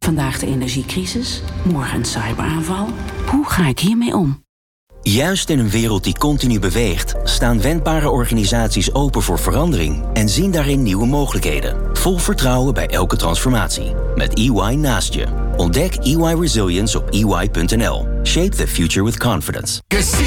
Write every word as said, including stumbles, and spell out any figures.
Vandaag de energiecrisis, morgen een cyberaanval. Hoe ga ik hiermee om? Juist in een wereld die continu beweegt, staan wendbare organisaties open voor verandering en zien daarin nieuwe mogelijkheden. Vol vertrouwen bij elke transformatie. Met E Y naast je. Ontdek E Y Resilience op E Y punt N L. Shape the future with confidence.